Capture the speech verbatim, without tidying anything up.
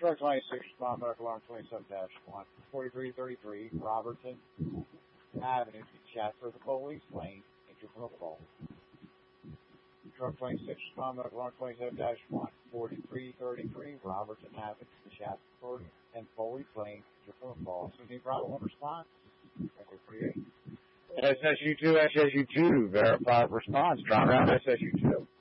Truck twenty-six, Small Medical Alarm twenty-seven dash one, forty-three thirty-three, Robertson Avenue, Chatsworth, Police Lane, Interville Falls. Truck twenty-six, Small Medical Alarm twenty-seven dash one, forty-three thirty-three, Robertson Avenue, Chatsworth and Police Lane, Interville Falls. So, any problem response? S S U two, S S U two, verify response, drop out S S U two.